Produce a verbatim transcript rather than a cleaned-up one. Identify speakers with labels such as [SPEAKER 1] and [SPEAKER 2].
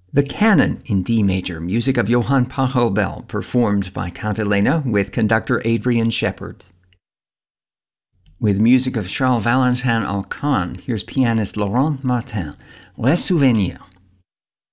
[SPEAKER 1] The Canon in D major, music of Johann Pachelbel, performed by Cantilena with conductor Adrian Shepard. With music of Charles Valentin Alcan, here's pianist Laurent Martin, Les Souvenirs.